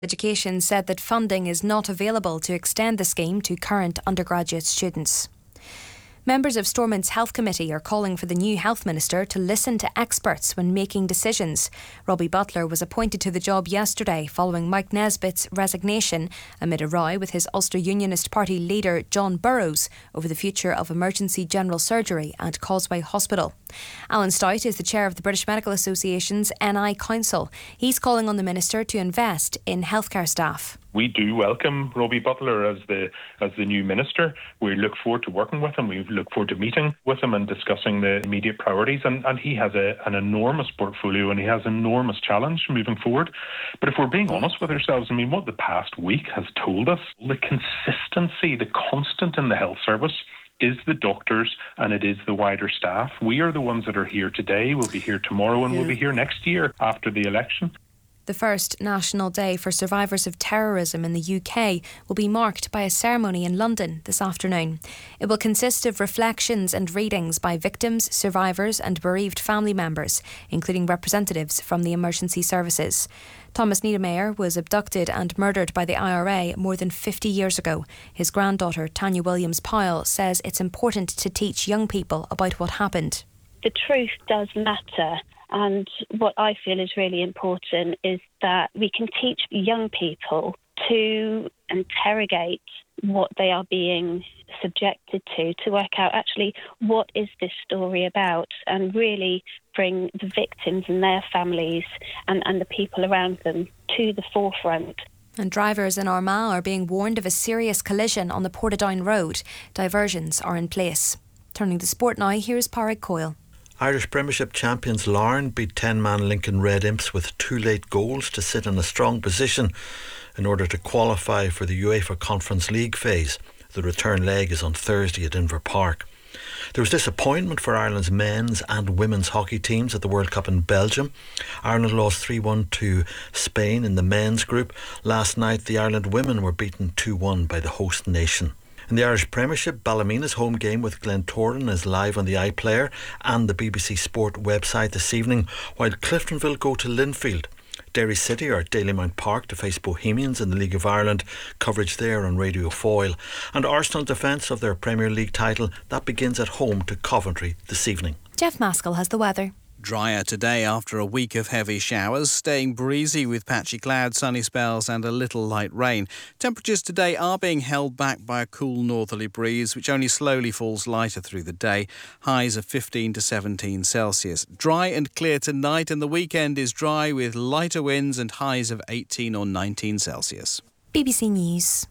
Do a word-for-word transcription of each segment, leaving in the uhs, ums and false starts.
Education said that funding is not available to extend the scheme to current undergraduate students. Members of Stormont's Health Committee are calling for the new Health Minister to listen to experts when making decisions. Robbie Butler was appointed to the job yesterday following Mike Nesbitt's resignation amid a row with his Ulster Unionist Party leader John Burrows over the future of emergency general surgery at Causeway Hospital. Alan Stout is the chair of the British Medical Association's N I Council. He's calling on the Minister to invest in healthcare staff. We do welcome Robbie Butler as the as the new minister. We look forward to working with him. We look forward to meeting with him and discussing the immediate priorities. And, and he has a, an enormous portfolio and he has enormous challenge moving forward. But if we're being honest with ourselves, I mean, what the past week has told us, the consistency, the constant in the health service is the doctors and it is the wider staff. We are the ones that are here today, we'll be here tomorrow and yeah. we'll be here next year after the election. The first National Day for Survivors of Terrorism in the U K will be marked by a ceremony in London this afternoon. It will consist of reflections and readings by victims, survivors and bereaved family members, including representatives from the emergency services. Thomas Niedermayer was abducted and murdered by the I R A more than fifty years ago. His granddaughter, Tanya Williams-Powell, says it's important to teach young people about what happened. The truth does matter. And what I feel is really important is that we can teach young people to interrogate what they are being subjected to, to work out actually what is this story about and really bring the victims and their families and, and the people around them to the forefront. And drivers in Armagh are being warned of a serious collision on the Portadown Road. Diversions are in place. Turning to sport now, here's Pádraig Coyle. Irish Premiership champions Larne beat ten-man Lincoln Red Imps with two late goals to sit in a strong position in order to qualify for the UEFA Conference League phase. The return leg is on Thursday at Inver Park. There was disappointment for Ireland's men's and women's hockey teams at the World Cup in Belgium. Ireland lost three one to Spain in the men's group. Last night the Ireland women were beaten two one by the host nation. In the Irish Premiership, Ballymena's home game with Glentoran is live on the iPlayer and the B B C Sport website this evening, while Cliftonville go to Linfield. Derry City are at Dalymount Park to face Bohemians in the League of Ireland, coverage there on Radio Foyle. And Arsenal defence of their Premier League title, that begins at home to Coventry this evening. Jeff Maskell has the weather. Drier today after a week of heavy showers, staying breezy with patchy clouds, sunny spells and a little light rain. Temperatures today are being held back by a cool northerly breeze, which only slowly falls lighter through the day. Highs of fifteen to seventeen Celsius. Dry and clear tonight, and the weekend is dry with lighter winds and highs of eighteen or nineteen Celsius. B B C News.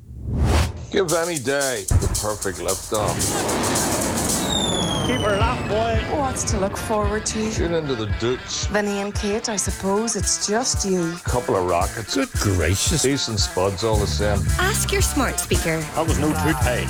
Give any day the perfect lift off. Keep her lap, boy. What's to look forward to? Shoot into the ditch. Vinny and Kate, I suppose it's just you. Couple of rockets. Good gracious. Decent spuds all the same. Ask your smart speaker. That was no toothpaste.